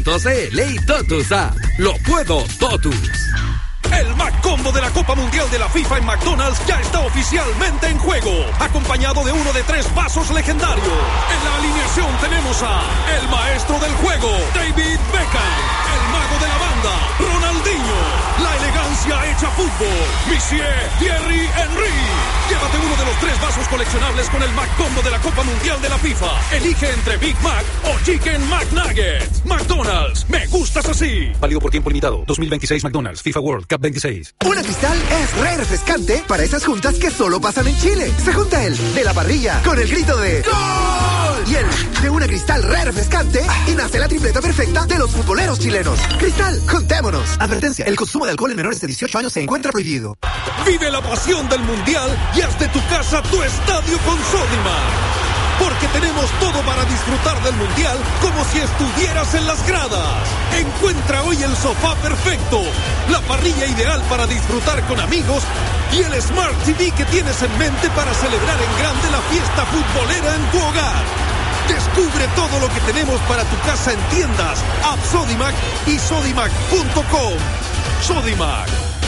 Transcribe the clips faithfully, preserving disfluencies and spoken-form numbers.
C L y Totus App. Lo puedo, Totus. El McCombo de la Copa Mundial de la FIFA en McDonald's ya está oficialmente en juego, acompañado de uno de tres vasos legendarios. En la alineación tenemos a el maestro del juego, David Beckham, el mago de la banda, Ronaldinho, la elegancia hecha fútbol, Monsieur Thierry Henry. Llévate uno de los tres vasos coleccionables con el McCombo de la Copa Mundial de la FIFA. Elige entre Big Mac o Chicken McNuggets. McDonald's, me gustas así. Válido por tiempo limitado. dos mil veintiséis McDonald's, FIFA World Cup veintiséis. Una Cristal es re refrescante para esas juntas que solo pasan en Chile. Se junta el de la parrilla con el grito de ¡Gol! Y el de una Cristal re refrescante y nace la tripleta perfecta de los futboleros chilenos. Cristal, juntémonos. Advertencia, el consumo de alcohol en menores de dieciocho años se encuentra prohibido. Vive la pasión del Mundial y haz de tu casa tu estadio con Sodimac. Porque tenemos todo para disfrutar del Mundial como si estuvieras en las gradas. Encuentra hoy el sofá perfecto, la parrilla ideal para disfrutar con amigos y el Smart T V que tienes en mente para celebrar en grande la fiesta futbolera en tu hogar. Descubre todo lo que tenemos para tu casa en tiendas, App Sodimac y sodimac punto com. Sodimac.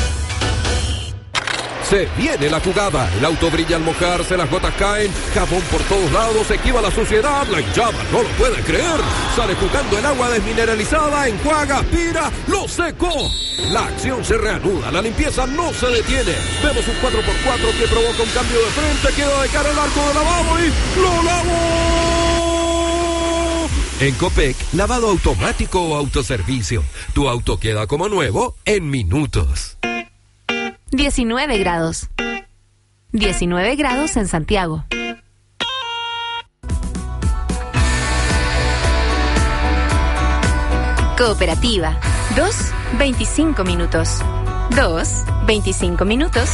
Se viene la jugada, el auto brilla al mojarse, las gotas caen, jabón por todos lados, se esquiva la suciedad, la hinchada no lo puede creer, sale jugando el agua desmineralizada, enjuaga, aspira, lo secó. La acción se reanuda, la limpieza no se detiene, vemos un cuatro por cuatro que provoca un cambio de frente, queda de cara el arco de lavado y ¡lo lavó! En Copec, lavado automático o autoservicio, tu auto queda como nuevo en minutos. diecinueve grados. diecinueve grados en Santiago. Cooperativa. dos, veinticinco minutos. dos, veinticinco minutos.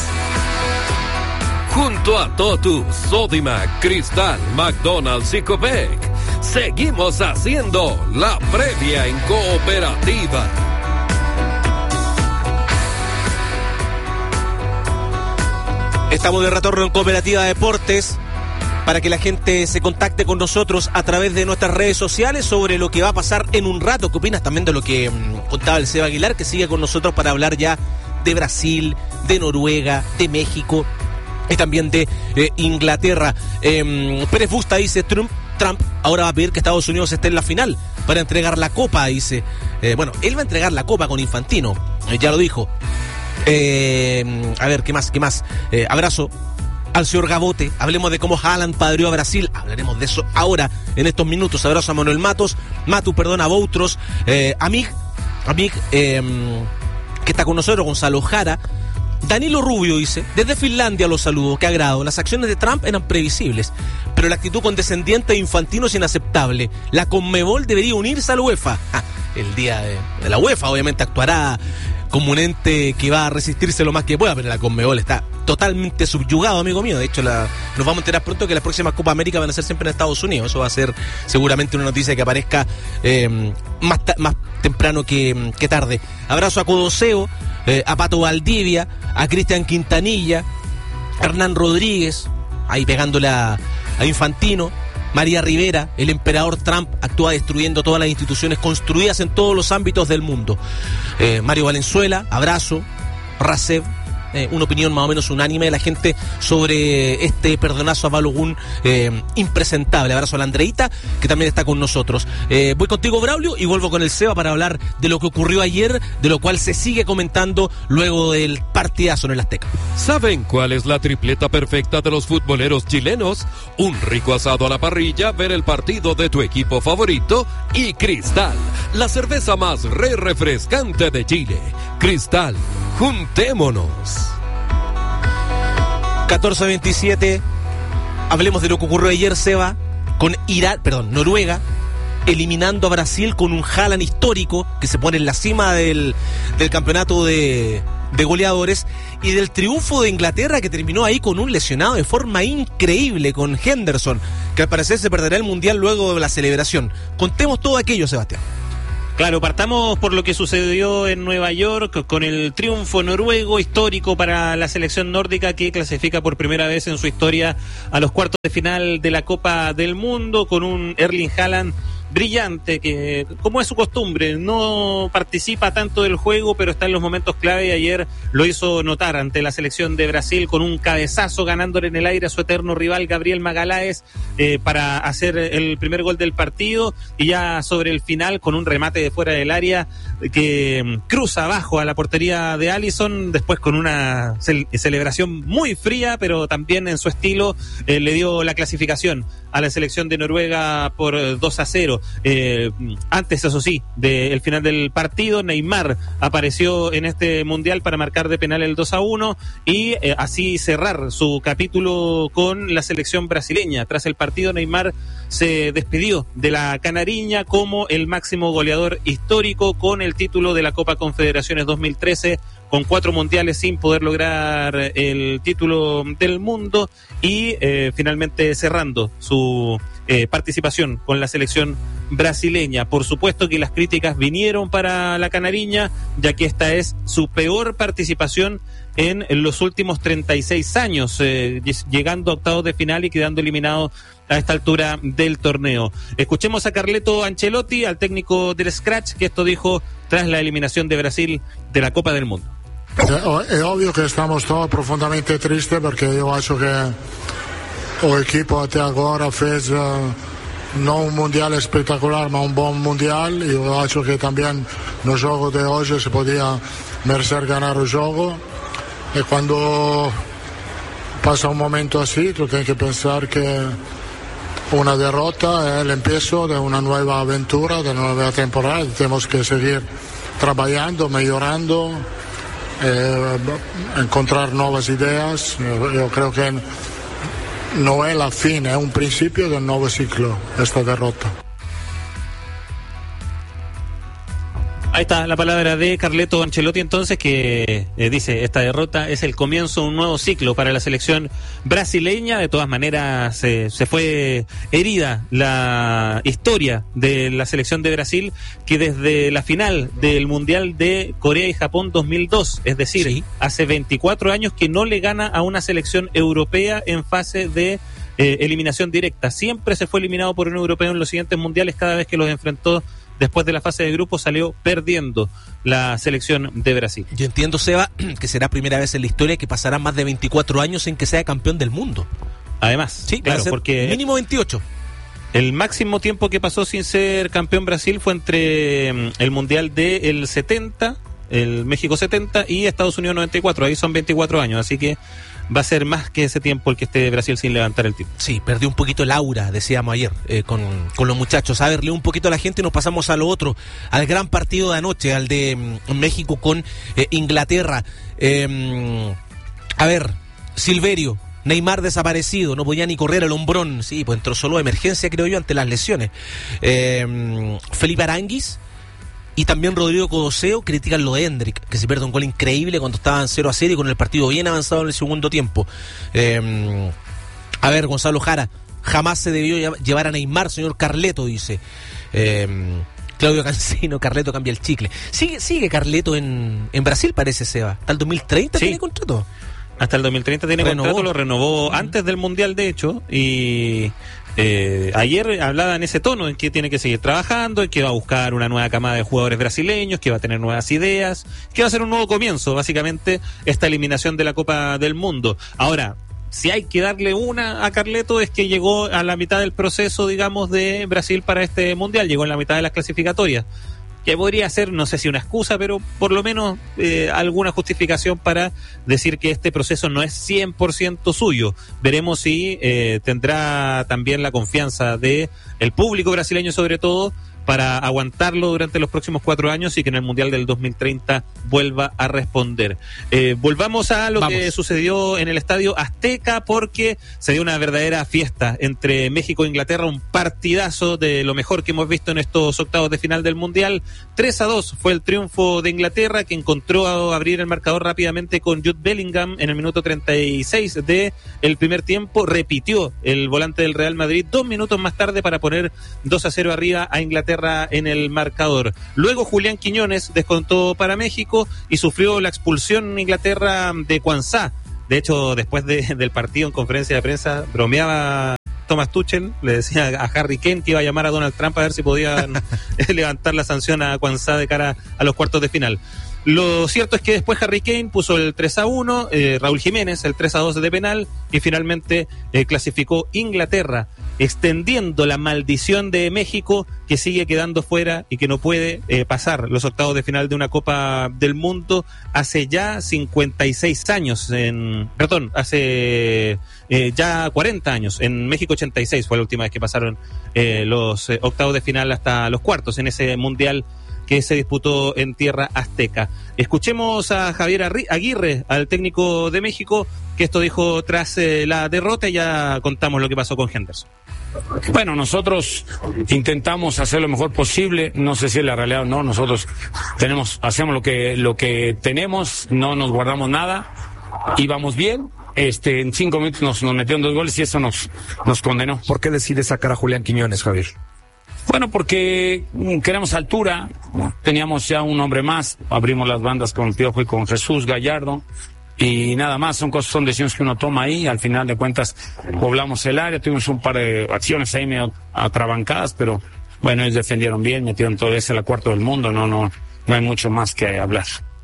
Junto a Totus, Sodimac, Cristal, McDonald's y Copec, seguimos haciendo la previa en Cooperativa. Estamos de retorno en Cooperativa Deportes para que la gente se contacte con nosotros a través de nuestras redes sociales sobre lo que va a pasar en un rato. ¿Qué opinas también de lo que mmm, contaba el Seba Aguilar, que sigue con nosotros para hablar ya de Brasil, de Noruega, de México y también de eh, Inglaterra? Eh, Pérez Busta dice, Trump, Trump ahora va a pedir que Estados Unidos esté en la final para entregar la copa, dice. Eh, bueno, él va a entregar la copa con Infantino, eh, ya lo dijo. Eh, a ver, ¿qué más? ¿Qué más? Eh, abrazo al señor Gabote. Hablemos de cómo Haaland padrió a Brasil. Hablaremos de eso ahora, en estos minutos. Abrazo a Manuel Matos, Matu, perdón, a Boutros, eh, Amig, Amig, eh, que está con nosotros, Gonzalo Jara. Danilo Rubio dice, desde Finlandia los saludo, qué agrado. Las acciones de Trump eran previsibles, pero la actitud condescendiente de Infantino es inaceptable. La Conmebol debería unirse a la UEFA. Ah, el día de, de la UEFA obviamente actuará como un ente que va a resistirse lo más que pueda, pero la Conmebol está totalmente subyugado, amigo mío. De hecho, la, nos vamos a enterar pronto que las próximas Copa América van a ser siempre en Estados Unidos. Eso va a ser seguramente una noticia que aparezca eh, más, ta- más temprano que, que tarde. Abrazo a Codoseo, eh, a Pato Valdivia, a Cristian Quintanilla, a Hernán Rodríguez, ahí pegándole a, a Infantino. María Rivera, el emperador Trump actúa destruyendo todas las instituciones construidas en todos los ámbitos del mundo. Eh, Mario Valenzuela, abrazo. Racev, eh, una opinión más o menos unánime de la gente sobre este perdonazo a Balogun eh, impresentable. Abrazo a la Andreita, que también está con nosotros. Eh, voy contigo, Braulio, y vuelvo con el Seba para hablar de lo que ocurrió ayer, de lo cual se sigue comentando luego del partidazo en el Azteca. ¿Saben cuál es la tripleta perfecta de los futboleros chilenos? Un rico asado a la parrilla, ver el partido de tu equipo favorito y Cristal, la cerveza más re refrescante de Chile. Cristal, juntémonos. catorce veintisiete, hablemos de lo que ocurrió ayer, Seba, con Irán, perdón, Noruega, eliminando a Brasil con un Haaland histórico que se pone en la cima del, del campeonato de, de goleadores, y del triunfo de Inglaterra, que terminó ahí con un lesionado de forma increíble, con Henderson, que al parecer se perderá el Mundial luego de la celebración. Contemos todo aquello, Sebastián. Claro, partamos por lo que sucedió en Nueva York con el triunfo noruego histórico para la selección nórdica, que clasifica por primera vez en su historia a los cuartos de final de la Copa del Mundo, con un Erling Haaland brillante, que como es su costumbre, no participa tanto del juego, pero está en los momentos clave, y ayer lo hizo notar ante la selección de Brasil con un cabezazo, ganándole en el aire a su eterno rival Gabriel Magalhães eh, para hacer el primer gol del partido, y ya sobre el final con un remate de fuera del área que cruza abajo a la portería de Alisson, después con una ce- celebración muy fría, pero también en su estilo eh, le dio la clasificación a la selección de Noruega por dos a cero. Eh, antes, eso sí, del final del partido, Neymar apareció en este mundial para marcar de penal el dos a uno y eh, así cerrar su capítulo con la selección brasileña. Tras el partido, Neymar se despidió de la canariña como el máximo goleador histórico, con el título de la Copa Confederaciones dos mil trece, con cuatro mundiales sin poder lograr el título del mundo, y eh, finalmente cerrando su eh, participación con la selección brasileña. Por supuesto que las críticas vinieron para la canariña, ya que esta es su peor participación en los últimos treinta y seis años, eh, llegando a octavos de final y quedando eliminado a esta altura del torneo. Escuchemos a Carleto Ancelotti, al técnico del Scratch, que esto dijo tras la eliminación de Brasil de la Copa del Mundo. È ovvio che stiamo sto profondamente triste, perché io acho che o equipo até agora fez uh, non un mondiale espetacular, ma un buon mondiale. Io acho che também no jogo de hoje se podia merecer ganar o jogo, e quando passa un momento así tu tienes que pensar que una derrota es el empiezo de una nueva aventura, de una nueva temporada. Tenemos que seguir trabajando, mejorando, eh, encontrar nuevas ideas. Yo, yo creo que no es la fin, es un principio del nuevo ciclo, esta derrota. Ahí está la palabra de Carleto Ancelotti, entonces, que eh, dice: esta derrota es el comienzo de un nuevo ciclo para la selección brasileña. De todas maneras, eh, se fue herida la historia de la selección de Brasil, que desde la final del Mundial de Corea y Japón dos mil dos, es decir, sí, hace veinticuatro años que no le gana a una selección europea en fase de eh, eliminación directa. Siempre se fue eliminado por un europeo en los siguientes mundiales. Cada vez que los enfrentó después de la fase de grupo salió perdiendo la selección de Brasil. Yo entiendo, Seba, que será primera vez en la historia que pasará más de veinticuatro años sin que sea campeón del mundo. Además, sí, claro, porque mínimo veintiocho. El máximo tiempo que pasó sin ser campeón Brasil fue entre el Mundial del setenta, el México setenta, y Estados Unidos noventa y cuatro. Ahí son veinticuatro años, así que va a ser más que ese tiempo el que esté Brasil sin levantar el título. Sí, perdió un poquito el aura, decíamos ayer, eh, con, con los muchachos. A ver, leo un poquito a la gente y nos pasamos a lo otro, al gran partido de anoche, al de mm, México con eh, Inglaterra. Eh, a ver, Silverio, Neymar desaparecido, no podía ni correr el hombrón. Sí, pues entró solo de emergencia, creo yo, ante las lesiones. Eh, Felipe Aranguis y también Rodrigo Codoseo critican lo de Hendrick, que se pierde un gol increíble cuando estaban cero a cero y con el partido bien avanzado en el segundo tiempo. Eh, a ver, Gonzalo Jara, jamás se debió llevar a Neymar, señor Carleto, dice. Eh, Claudio Cancino, Carleto cambia el chicle. Sigue, sigue Carleto en, en Brasil, parece, Seba. Hasta el dos mil treinta, sí, tiene contrato. Hasta el dos mil treinta tiene renovó. contrato, lo renovó antes del Mundial, de hecho, y eh, ayer hablaba en ese tono, en que tiene que seguir trabajando, en que va a buscar una nueva camada de jugadores brasileños, que va a tener nuevas ideas, que va a ser un nuevo comienzo, básicamente, esta eliminación de la Copa del Mundo. Ahora, si hay que darle una a Carleto, es que llegó a la mitad del proceso, digamos, de Brasil para este Mundial, llegó en la mitad de las clasificatorias, que podría ser, no sé si una excusa, pero por lo menos eh, alguna justificación para decir que este proceso no es cien por ciento suyo. Veremos si eh, tendrá también la confianza de el público brasileño, sobre todo, para aguantarlo durante los próximos cuatro años y que en el Mundial del dos mil treinta vuelva a responder. Eh, volvamos a lo Vamos. que sucedió en el Estadio Azteca, porque se dio una verdadera fiesta entre México e Inglaterra, un partidazo de lo mejor que hemos visto en estos octavos de final del Mundial. tres a dos fue el triunfo de Inglaterra, que encontró a abrir el marcador rápidamente con Jude Bellingham en el minuto treinta y seis de el primer tiempo. Repitió el volante del Real Madrid dos minutos más tarde para poner dos a cero arriba a Inglaterra en el marcador. Luego Julián Quiñones descontó para México y sufrió la expulsión en Inglaterra de Quansah. De hecho, después de, del partido, en conferencia de prensa, bromeaba Thomas Tuchel, le decía a Harry Kane que iba a llamar a Donald Trump a ver si podían levantar la sanción a Kwanzaa de cara a los cuartos de final. Lo cierto es que después Harry Kane puso el tres a uno, eh, Raúl Jiménez el tres a dos de penal y finalmente eh, clasificó Inglaterra, extendiendo la maldición de México, que sigue quedando fuera y que no puede eh, pasar los octavos de final de una Copa del Mundo hace ya cincuenta y seis años, en, perdón, hace eh, ya cuarenta años. En México ochenta y seis fue la última vez que pasaron eh, los eh, octavos de final hasta los cuartos en ese mundial que se disputó en tierra azteca. Escuchemos a Javier Aguirre, al técnico de México, que esto dijo tras eh, la derrota, y ya contamos lo que pasó con Henderson. Bueno, nosotros intentamos hacer lo mejor posible, no sé si es la realidad o no, nosotros tenemos, hacemos lo que, lo que tenemos, no nos guardamos nada, y vamos bien. Este, en cinco minutos nos, nos metieron dos goles y eso nos, nos condenó. ¿Por qué decide sacar a Julián Quiñones, Javier? Bueno, porque queremos altura, teníamos ya un hombre más, abrimos las bandas con Piojo y con Jesús Gallardo, y nada más, son cosas, son decisiones que uno toma ahí, al final de cuentas poblamos el área, tuvimos un par de acciones ahí medio atrabancadas, pero bueno, ellos defendieron bien, metieron todo ese la cuarto del mundo, no, no, no hay mucho más que hablar.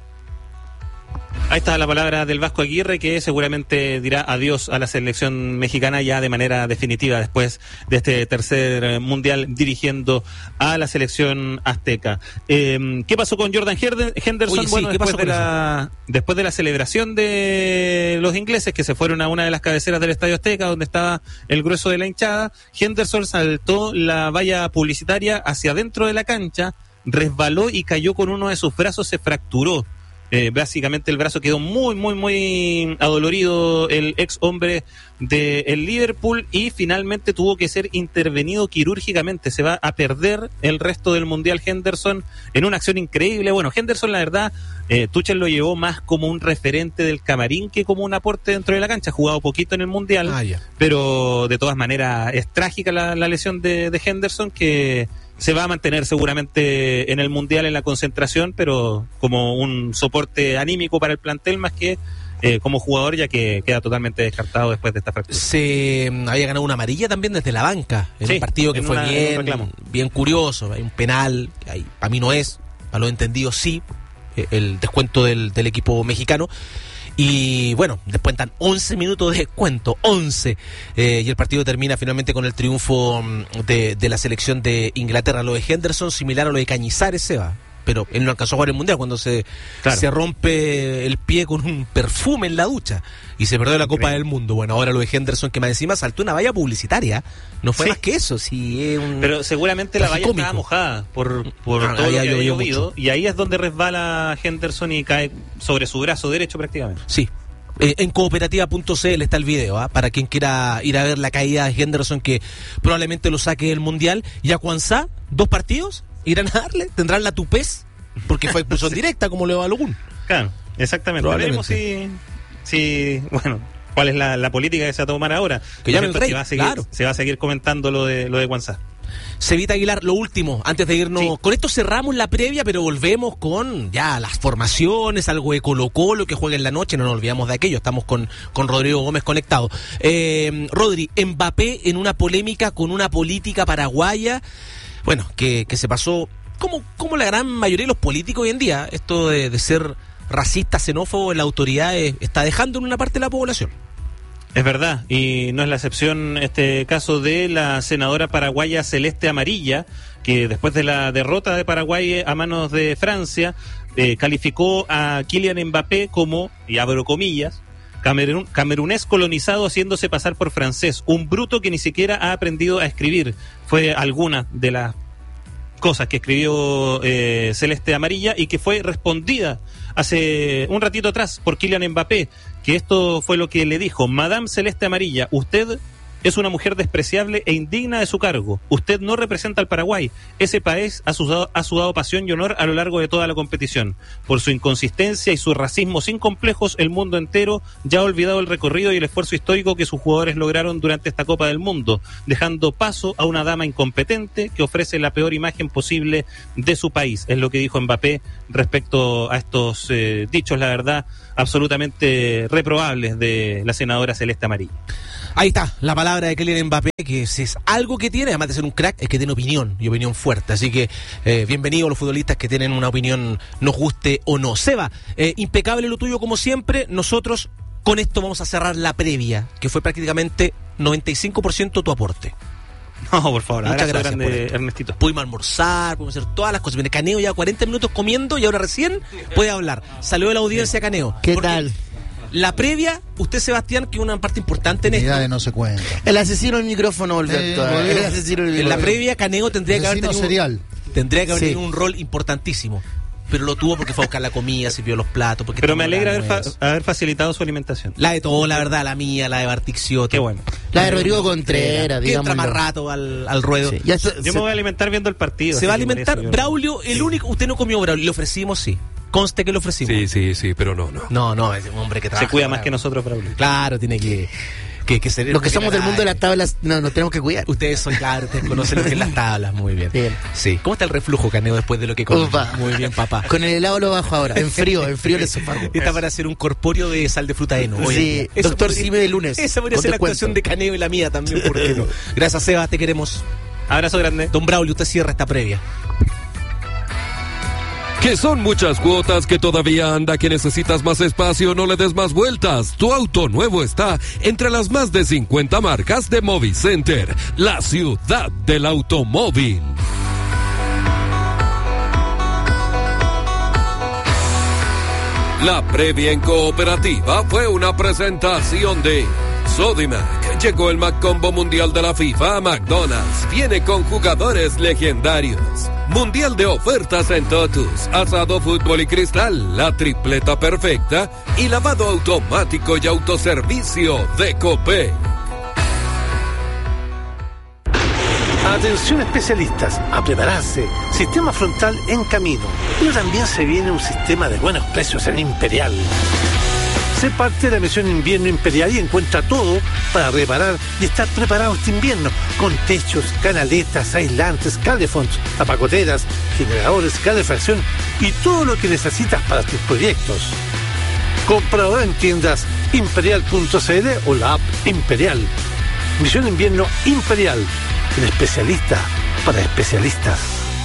Ahí está la palabra del Vasco Aguirre, que seguramente dirá adiós a la selección mexicana ya de manera definitiva después de este tercer mundial dirigiendo a la selección azteca. Eh, ¿Qué pasó con Jordan Henderson? Oye, sí, bueno, ¿qué después pasó de con la después de la celebración de los ingleses, que se fueron a una de las cabeceras del Estadio Azteca donde estaba el grueso de la hinchada, Henderson saltó la valla publicitaria hacia adentro de la cancha, resbaló y cayó con uno de sus brazos, se fracturó. Eh, básicamente el brazo quedó muy, muy, muy adolorido el ex hombre del Liverpool, y finalmente tuvo que ser intervenido quirúrgicamente. Se va a perder el resto del Mundial Henderson en una acción increíble. Bueno, Henderson, la verdad, eh, Tuchel lo llevó más como un referente del camarín que como un aporte dentro de la cancha. Ha jugado poquito en el Mundial, ah, yeah. pero de todas maneras es trágica la, la lesión de, de Henderson, que se va a mantener seguramente en el Mundial en la concentración, pero como un soporte anímico para el plantel más que eh, como jugador, ya que queda totalmente descartado después de esta fractura. Se había ganado una amarilla también desde la banca, en sí, un partido que fue una, bien, bien curioso. Hay un penal, hay, para mí no es, para los entendidos sí, el descuento del, del equipo mexicano. Y bueno, descuentan once minutos de descuento, once, eh, y el partido termina finalmente con el triunfo de, de la selección de Inglaterra. Lo de Henderson, similar a lo de Cañizares, Seba, pero él no alcanzó a jugar el Mundial cuando se, claro. se rompe el pie con un perfume en la ducha y se perdió la Copa del Mundo. Bueno, ahora lo de Henderson, que más encima saltó una valla publicitaria, no fue sí. más que eso. Sí, es un pero seguramente la valla estaba mojada por, por ah, todo lo que había llovido, y ahí es donde resbala Henderson y cae sobre su brazo derecho prácticamente. Sí. Eh, en cooperativa punto c l está el video, ¿eh? Para quien quiera ir a ver la caída de Henderson, que probablemente lo saque del Mundial. Y a Kwanzaa, dos partidos, irán a darle, tendrán la tupez, porque fue expulsión sí. directa como Leo Balogun. Claro, exactamente. Veremos si, si, bueno, cuál es la, la política que se va a tomar ahora. Que llame el rey, se va a seguir, claro. Se va a seguir comentando lo de lo de Kwanzaa. Cevita Aguilar, lo último, antes de irnos, sí. con esto cerramos la previa, pero volvemos con ya las formaciones, algo de Colo-Colo que juega en la noche, no nos olvidamos de aquello, estamos con, con Rodrigo Gómez conectado. Eh, Rodri, Mbappé en una polémica con una política paraguaya, bueno, que, que se pasó, como, como la gran mayoría de los políticos hoy en día, esto de, de ser racista, xenófobo en la autoridad eh, está dejando en una parte de la población. Es verdad, y no es la excepción este caso de la senadora paraguaya Celeste Amarilla, que después de la derrota de Paraguay a manos de Francia, eh, calificó a Kylian Mbappé como, y abro comillas, camerun, camerunés colonizado haciéndose pasar por francés, un bruto que ni siquiera ha aprendido a escribir. Fue alguna de las cosas que escribió eh, Celeste Amarilla, y que fue respondida hace un ratito atrás por Kylian Mbappé, que esto fue lo que le dijo: Madame Celeste Amarilla, usted es una mujer despreciable e indigna de su cargo. Usted no representa al Paraguay. Ese país ha sudado, ha sudado pasión y honor a lo largo de toda la competición. Por su inconsistencia y su racismo sin complejos, el mundo entero ya ha olvidado el recorrido y el esfuerzo histórico que sus jugadores lograron durante esta Copa del Mundo, dejando paso a una dama incompetente que ofrece la peor imagen posible de su país. Es lo que dijo Mbappé respecto a estos eh, dichos, la verdad, absolutamente reprobables de la senadora Celeste Amarilla. Ahí está, la palabra de Kylian Mbappé, que si es algo que tiene, además de ser un crack, es que tiene opinión, y opinión fuerte. Así que eh, bienvenidos a los futbolistas que tienen una opinión, nos guste o no. Seba, eh, impecable lo tuyo como siempre. Nosotros con esto vamos a cerrar la previa, que fue prácticamente noventa y cinco por ciento tu aporte. No, por favor, muchas gracias grande, por esto. Ernestito. Pudimos almorzar, pudimos hacer todas las cosas. Viene Caneo ya cuarenta minutos comiendo y ahora recién puede hablar. Saludo a la audiencia, Caneo. ¿Qué tal? La previa, usted, Sebastián, que es una parte importante en Mira, esto. no se cuenta. El asesino del micrófono volvió Eh, a actuar. volvió. El asesino del En la micrófono. previa, Caneo tendría que haber Asesino tenido, serial. tendría que haber Sí. tenido un rol importantísimo. Pero lo tuvo porque fue a buscar la comida, sirvió los platos. Porque Pero me tomó alegra la haber, fa- nuez. haber facilitado su alimentación. La de todo, la verdad, la mía, la de Bartixioto. Qué bueno. La de Rodrigo Contreras, Que entra digamos. más rato al, al ruedo. Sí. Ya se- Yo se- me voy a alimentar viendo el partido. Se así va a que alimentar. por eso yo- Braulio, el único. Usted no comió Braulio. Le ofrecimos, sí. Conste que le ofrecimos. Sí, sí, sí, pero no, no. No, no, es un hombre que trabaja. Se cuida más bravo. que nosotros, Braulio. Claro, tiene que, que, que ser. Los que somos del mundo de las tablas, no, nos tenemos que cuidar. Ustedes son, claro, ustedes conocen lo que es las tablas, muy bien. Bien. Sí. ¿Cómo está el reflujo, Caneo, después de lo que comió? Upa. Muy bien, papá. Con el helado lo bajo ahora, en frío, en frío el esófago. Está para hacer un corpóreo de sal de fruta heno. hoy en Sí, día. Eso doctor podría- Sime de lunes. Esa podría con ser la descuento. actuación de Caneo y la mía también, ¿por qué no? Gracias, Seba, te queremos. Abrazo grande. Don Braulio, usted cierra esta previa. Que son muchas cuotas, que todavía anda, que necesitas más espacio, no le des más vueltas. Tu auto nuevo está entre las más de cincuenta marcas de Movicenter, la ciudad del automóvil. La previa en Cooperativa fue una presentación de Sodimac. Llegó el Mac Combo Mundial de la FIFA a McDonald's. Viene con jugadores legendarios. Mundial de ofertas en Totus, asado, fútbol y cristal, la tripleta perfecta y lavado automático y autoservicio de Copec. Atención especialistas, a prepararse. Sistema frontal en camino. Pero también se viene un sistema de buenos precios en Imperial. Sé parte de la misión Invierno Imperial y encuentra todo para reparar y estar preparado este invierno. Con techos, canaletas, aislantes, calefonds, tapacoteras, generadores, calefacción y todo lo que necesitas para tus proyectos. Comprador en tiendas imperial punto c l o la app Imperial. Misión Invierno Imperial. El especialista para especialistas.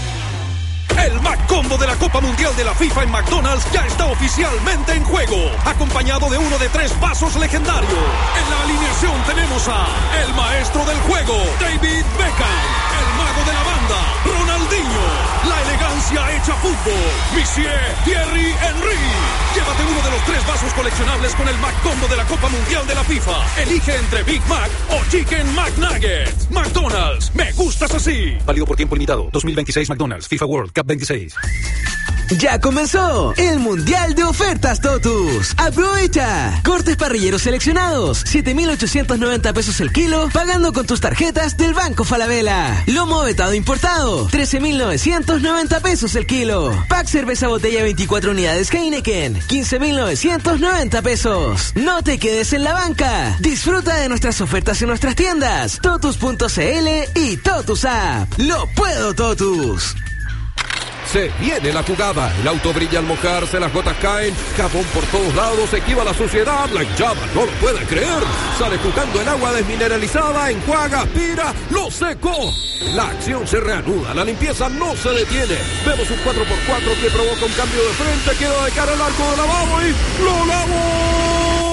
El Mac Combo de la Copa Mundial de la FIFA en McDonald's ya está oficialmente en juego, acompañado de uno de tres vasos legendarios. En la alineación tenemos a el maestro del juego, David Beckham, el mago de la banda, Ronaldinho, la elegancia hecha fútbol, Monsieur Thierry Henry. Llévate uno de los tres vasos coleccionables con el Mac Combo de la Copa Mundial de la FIFA. Elige entre Big Mac o Chicken McNuggets. McDonald's, me gustas así. Válido por tiempo limitado. dos mil veintiséis McDonald's, FIFA World Cup veintiséis. Ya comenzó el Mundial de Ofertas Totus. ¡Aprovecha! Cortes parrilleros seleccionados, siete mil ochocientos noventa pesos el kilo, pagando con tus tarjetas del Banco Falabella. Lomo vetado importado, trece mil novecientos noventa pesos el kilo. Pack cerveza botella veinticuatro unidades Heineken, quince mil novecientos noventa pesos. No te quedes en la banca. Disfruta de nuestras ofertas en nuestras tiendas, totus punto c l y Totus App. ¡Lo puedo, Totus! Se viene la jugada, el auto brilla al mojarse, las gotas caen, jabón por todos lados, equiva la suciedad, la llama no lo puede creer, sale jugando el agua desmineralizada, enjuaga, aspira, lo secó. La acción se reanuda, la limpieza no se detiene. Vemos un cuatro por cuatro que provoca un cambio de frente, queda de cara al arco de lavado y ¡lo lavó!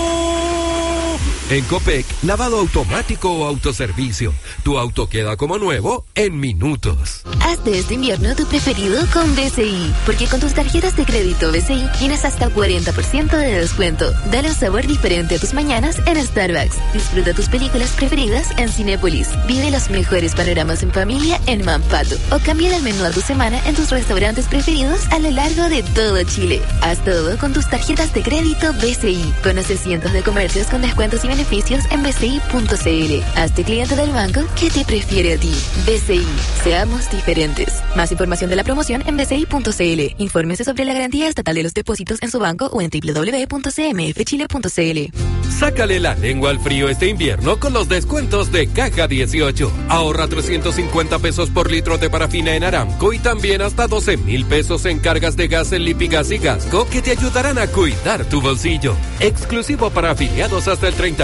En Copec, lavado automático o autoservicio. Tu auto queda como nuevo en minutos. Haz de este invierno tu preferido con B C I, porque con tus tarjetas de crédito B C I tienes hasta cuarenta por ciento de descuento. Dale un sabor diferente a tus mañanas en Starbucks. Disfruta tus películas preferidas en Cinépolis. Vive los mejores panoramas en familia en Mampato. O cambia el menú a tu semana en tus restaurantes preferidos a lo largo de todo Chile. Haz todo con tus tarjetas de crédito B C I. Conoce cientos de comercios con descuentos y beneficios en b c i punto c l. Hazte cliente del banco que te prefiere a ti. B C I. Seamos diferentes. Más información de la promoción en b c i punto c l. Infórmese sobre la garantía estatal de los depósitos en su banco o en doble u doble u doble u punto c m f chile punto c l. Sácale la lengua al frío este invierno con los descuentos de Caja dieciocho. Ahorra trescientos cincuenta pesos por litro de parafina en Aramco y también hasta doce mil pesos en cargas de gas en Lipigas y Gasco que te ayudarán a cuidar tu bolsillo. Exclusivo para afiliados hasta el treinta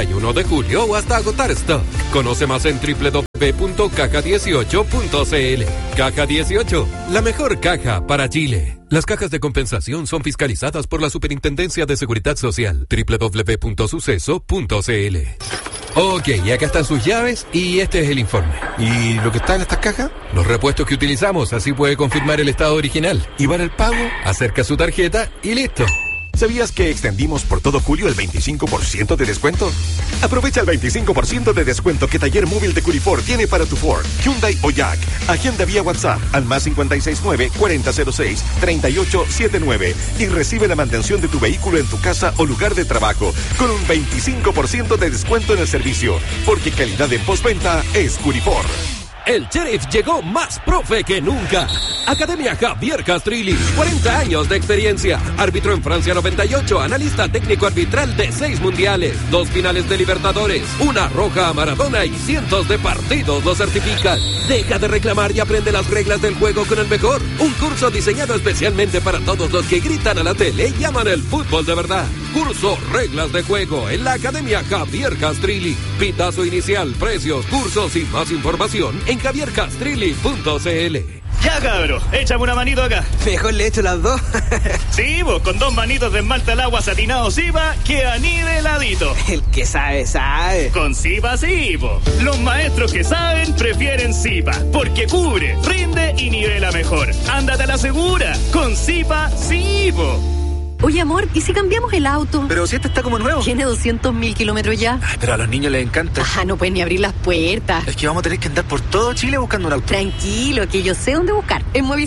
treinta y uno de julio o hasta agotar stock. Conoce más en doble u doble u doble u punto caja dieciocho punto c l. Caja dieciocho, la mejor caja para Chile. Las cajas de compensación son fiscalizadas por la Superintendencia de Seguridad Social. doble u doble u doble u punto suceso punto c l. Ok, y acá están sus llaves y este es el informe. ¿Y lo que está en estas cajas? Los repuestos que utilizamos, así puede confirmar el estado original. ¿Y para el pago? Acerca su tarjeta y listo. ¿Sabías que extendimos por todo julio el veinticinco por ciento de descuento? Aprovecha el veinticinco por ciento de descuento que Taller Móvil de Curifor tiene para tu Ford, Hyundai o Jack. Agenda vía WhatsApp al más cinco seis nueve, cuarenta cero seis, treinta y ocho setenta y nueve y recibe la mantención de tu vehículo en tu casa o lugar de trabajo con un veinticinco por ciento de descuento en el servicio, porque calidad en postventa es Curifor. El Sheriff llegó más profe que nunca. Academia Javier Castrilli, cuarenta años de experiencia. Árbitro en Francia noventa y ocho, analista técnico arbitral de seis mundiales, dos finales de Libertadores, una roja a Maradona y cientos de partidos lo certifican. Deja de reclamar y aprende las reglas del juego con el mejor. Un curso diseñado especialmente para todos los que gritan a la tele y aman el fútbol de verdad. Curso Reglas de Juego en la Academia Javier Castrilli. Pitazo inicial, precios, cursos y más información en javier castrilli punto c l. Ya, cabro, échame una manito acá. Mejor le echo las dos. Sí, vos, con dos manitos de esmalta al agua satinado Zipa, que anideladito. El que sabe, sabe. Con Zipa sí, po. Los maestros que saben prefieren Zipa, porque cubre, rinde y nivela mejor. Ándate a la segura, con Zipa sí, po. Oye, amor, ¿y si cambiamos el auto? Pero si este está como nuevo. Tiene doscientos mil kilómetros ya. Ay, pero a los niños les encanta. Ah, no pueden ni abrir las puertas. Es que vamos a tener que andar por todo Chile buscando un auto. Tranquilo, que yo sé dónde buscar. En Movistar